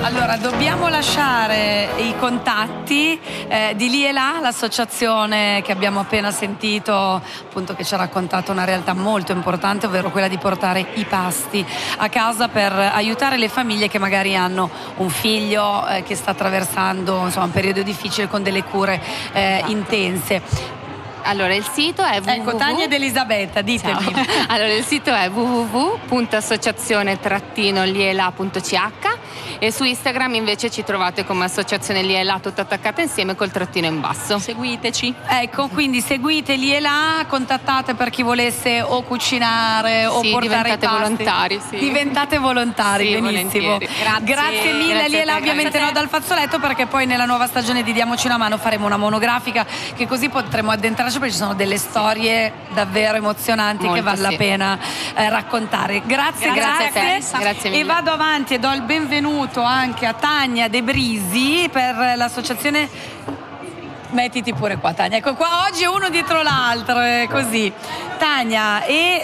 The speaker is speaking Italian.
Allora, dobbiamo lasciare i contatti di Lì e Là, l'associazione che abbiamo appena sentito, appunto, che ci ha raccontato una realtà molto importante, ovvero quella di portare i pasti a casa per aiutare le famiglie che magari hanno un figlio che sta attraversando, insomma, un periodo difficile con delle cure intense. Allora, il sito è Ecco, Tania ed Elisabetta, ditemi. Ciao. Allora, il sito è www.associazione-liela.ch e su Instagram invece ci trovate come Associazione Lì e Là, tutto attaccata insieme col trattino in basso. Seguiteci. Ecco, quindi seguite Lì e Là, contattate per chi volesse o cucinare o portare i diventate pasti. volontari, sì. Diventate volontari, Sì, benissimo. Grazie mille Grazie Lì e Là, a te, ovviamente grazie a no te. dal fazzoletto, perché poi nella nuova stagione di Diamoci una mano faremo una monografica che così potremo addentrarci, perché ci sono delle storie davvero emozionanti che vale la pena raccontare. Grazie a te. Grazie mille. E vado avanti e do il benvenuto anche a Tania De Brisi per l'associazione. Mettiti pure qua, Tania. Ecco qua, oggi uno dietro l'altro, così. Tania, e